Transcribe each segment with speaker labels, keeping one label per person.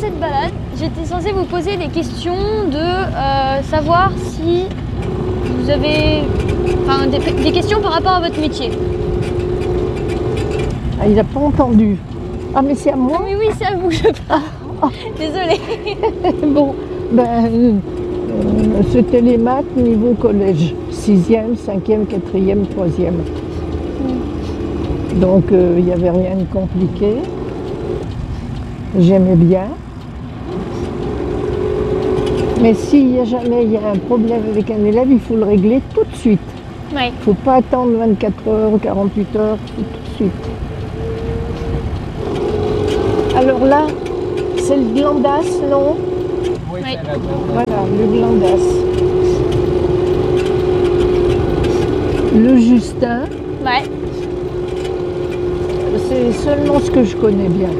Speaker 1: cette balade, j'étais censée vous poser des questions de savoir si vous avez des questions par rapport à votre métier.
Speaker 2: Ah, il n'a pas entendu. Ah, mais c'est à moi?
Speaker 1: Oui, c'est à vous que je parle. Désolée.
Speaker 2: Bon, c'était les maths niveau collège. 6e, 5e, 4e, 3e. Donc, il n'y avait rien de compliqué. J'aimais bien. Mais s'il y a jamais un problème avec un élève, il faut le régler tout de suite.
Speaker 1: Oui.
Speaker 2: Il ne faut pas attendre 24 heures, 48 heures, tout de suite. Alors là, c'est le glandas, non?
Speaker 1: Oui.
Speaker 2: Voilà, le glandas. Le Justin,
Speaker 1: Ouais.
Speaker 2: c'est seulement ce que je connais bien.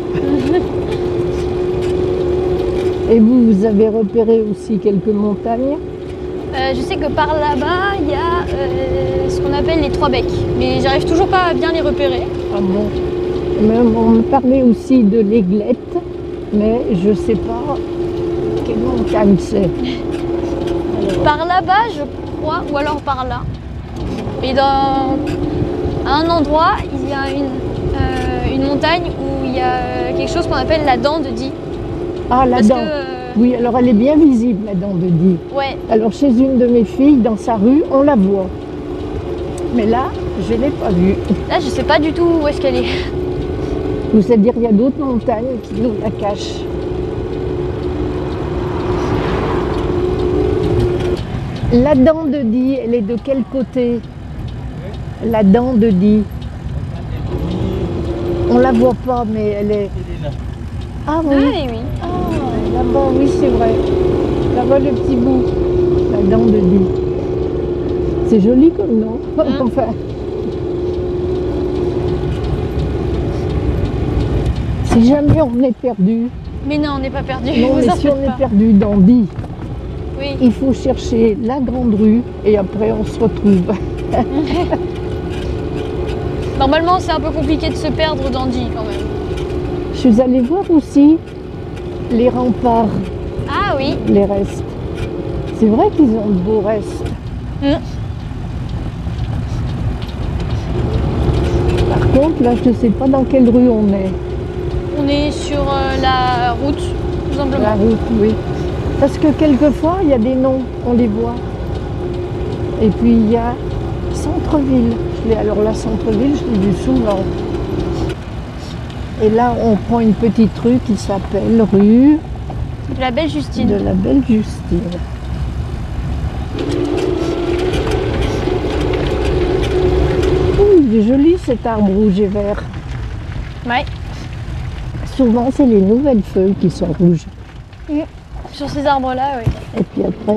Speaker 2: Et vous avez repéré aussi quelques montagnes?
Speaker 1: Je sais que par là-bas, il y a ce qu'on appelle les trois becs. Mais j'arrive toujours pas à bien les repérer.
Speaker 2: Ah bon? Mais on me parlait aussi de l'Aiglette, mais je ne sais pas quelle montagne c'est.
Speaker 1: Par là-bas, je crois, ou alors par là. Et à un endroit, il y a une montagne où il y a quelque chose qu'on appelle la dent de Die.
Speaker 2: Ah, la
Speaker 1: Parce
Speaker 2: dent.
Speaker 1: que,
Speaker 2: Oui, alors elle est bien visible, la dent de Die.
Speaker 1: ouais.
Speaker 2: Alors chez une de mes filles, dans sa rue, on la voit. Mais là, je ne l'ai pas vue.
Speaker 1: Là, je sais pas du tout où est-ce qu'elle est.
Speaker 2: C'est-à-dire qu'il y a d'autres montagnes qui nous la cachent. La dent de Die, elle est de quel côté? La dent de Die. On la voit pas, mais elle est... Ah oui,
Speaker 1: Oui.
Speaker 2: ah, là-bas, oui, c'est vrai. Là-bas, le petit bout. La dent de Die. C'est joli comme nom. Enfin... Si jamais on est perdu,
Speaker 1: Mais non, on n'est pas perdu.
Speaker 2: non,
Speaker 1: vous
Speaker 2: mais
Speaker 1: en
Speaker 2: si on
Speaker 1: faites
Speaker 2: est
Speaker 1: pas.
Speaker 2: perdu dans Die,
Speaker 1: Oui.
Speaker 2: il faut chercher la grande rue et après on se retrouve.
Speaker 1: Normalement, c'est un peu compliqué de se perdre dans Die quand même.
Speaker 2: Je suis allée voir aussi les remparts,
Speaker 1: Ah oui.
Speaker 2: les restes. C'est vrai qu'ils ont de beaux restes. Par contre, là, je ne sais pas dans quelle rue on est.
Speaker 1: On est sur la route, tout simplement.
Speaker 2: La route, oui. Parce que quelquefois, il y a des noms, on les voit. Et puis, il y a Centre-Ville. Alors la Centre-Ville, je l'ai vu souvent. Et là, on prend une petite rue qui s'appelle rue
Speaker 1: De la Belle Justine.
Speaker 2: de la Belle Justine. Il est joli cet arbre rouge et vert.
Speaker 1: Ouais.
Speaker 2: Souvent, c'est les nouvelles feuilles qui sont rouges.
Speaker 1: Sur ces arbres-là, oui.
Speaker 2: Et puis après,